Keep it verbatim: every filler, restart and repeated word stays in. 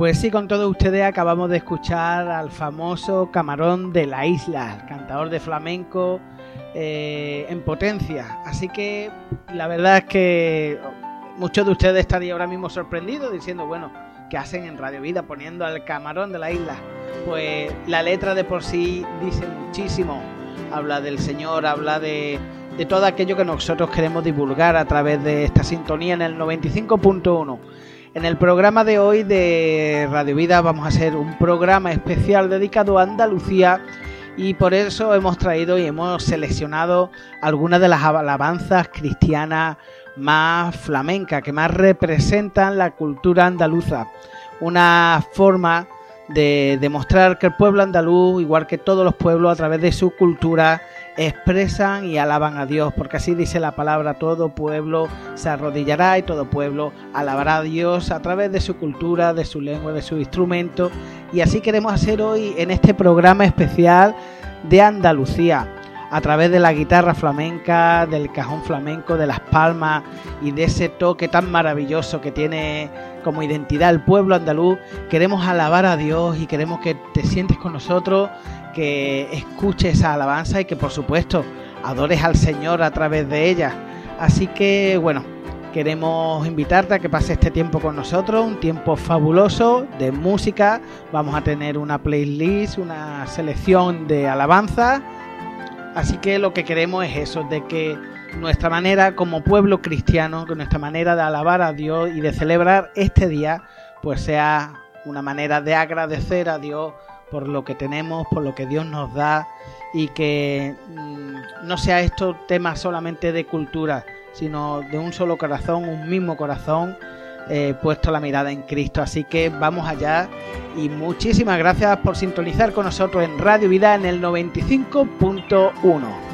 Pues sí, con todos ustedes acabamos de escuchar al famoso Camarón de la Isla, el cantador de flamenco eh, en potencia. Así que la verdad es que muchos de ustedes estarían ahora mismo sorprendidos diciendo, bueno, ¿qué hacen en Radio Vida poniendo al Camarón de la Isla? Pues la letra de por sí dice muchísimo, habla del Señor, habla de, de todo aquello que nosotros queremos divulgar a través de esta sintonía en el noventa y cinco punto uno. En el programa de hoy de Radio Vida vamos a hacer un programa especial dedicado a Andalucía y por eso hemos traído y hemos seleccionado algunas de las alabanzas cristianas más flamencas, que más representan la cultura andaluza. Una forma de demostrar que el pueblo andaluz, igual que todos los pueblos, a través de su cultura, expresan y alaban a Dios, porque así dice la palabra: todo pueblo se arrodillará y todo pueblo alabará a Dios a través de su cultura, de su lengua, de su instrumento. Y así queremos hacer hoy en este programa especial de Andalucía, a través de la guitarra flamenca, del cajón flamenco, de las palmas y de ese toque tan maravilloso que tiene como identidad el pueblo andaluz. Queremos alabar a Dios y queremos que te sientes con nosotros, que escuches esa alabanza y que por supuesto adores al Señor a través de ella. Así que bueno, queremos invitarte a que pases este tiempo con nosotros, un tiempo fabuloso de música. Vamos a tener una playlist, una selección de alabanzas. Así que lo que queremos es eso, de que nuestra manera como pueblo cristiano, que nuestra manera de alabar a Dios y de celebrar este día, pues sea una manera de agradecer a Dios por lo que tenemos, por lo que Dios nos da, y que mmm, no sea esto tema solamente de cultura, sino de un solo corazón, un mismo corazón, eh, puesto la mirada en Cristo. Así que vamos allá y muchísimas gracias por sintonizar con nosotros en Radio Vida en el noventa y cinco punto uno.